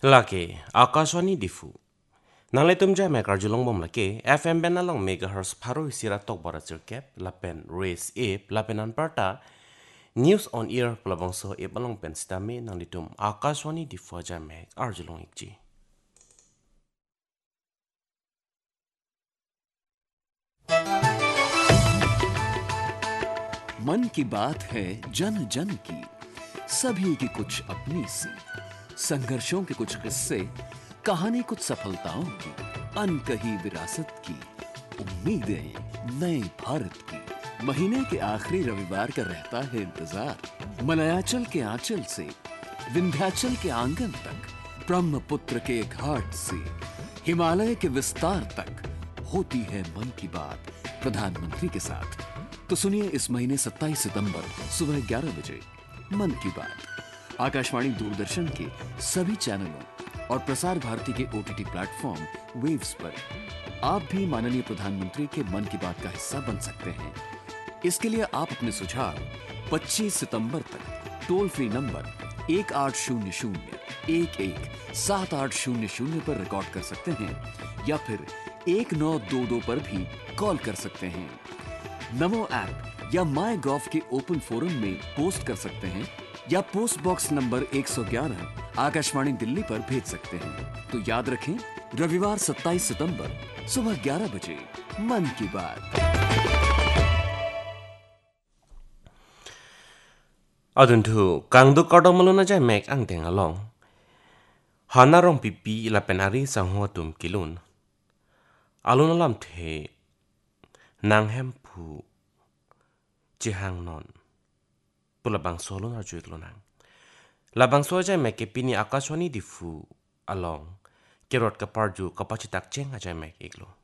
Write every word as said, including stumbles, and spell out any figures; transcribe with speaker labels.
Speaker 1: laki akaswani difu nangle tumja me karjulong bom laki fm ben along megahertz pharo sira tok bara cirkep lapen race ape lapen anparta news on air plabangso ape along pen stame nangli tum akaswani difu ja me arjulong ikji
Speaker 2: मन की बात है जन जन की, सभी की कुछ अपनी सी, संघर्षों के कुछ किस्से, कहानी कुछ सफलताओं की, अनकही विरासत की, उम्मीदें नए भारत की। महीने के आखिरी रविवार का रहता है इंतजार, मलयाचल के आंचल से विंध्याचल के आंगन तक, ब्रह्मपुत्र के घाट से हिमालय के विस्तार तक होती है मन की बात प्रधानमंत्री के साथ। तो सुनिए इस महीने सत्ताईस सितंबर सुबह ग्यारह बजे मन की बात आकाशवाणी दूरदर्शन के सभी चैनलों और प्रसार भारती के ओटीटी प्लेटफॉर्म वेव्स पर। आप भी माननीय प्रधानमंत्री के मन की बात का हिस्सा बन सकते हैं। इसके लिए आप अपने सुझाव पच्चीस सितंबर तक टोल फ्री नंबर एक आठ शून्य शून्य एक एक सात आठ शून्य शून्य पर रिकॉर्ड कर सकते हैं या फिर एक नौ दो दो पर भी कॉल कर सकते हैं। नमो ऐप या माई गॉव के ओपन फोरम में पोस्ट कर सकते हैं या पोस्ट बॉक्स नंबर एक सौ ग्यारह आकाशवाणी दिल्ली पर भेज सकते हैं। तो याद रखें, रविवार सत्ताईस सितंबर सुबह ग्यारह बजे मन की बात।
Speaker 1: aduntu kangdu kodong muluna jay mek ang teng along hanarong pipi la penari sangho tum kilun alun alam the nang hem pu jihang non pulabang solon arjuik lunang labang so jay mek pini akaswani difu along kerot ka parju kapachitak cheng ajay mek iglo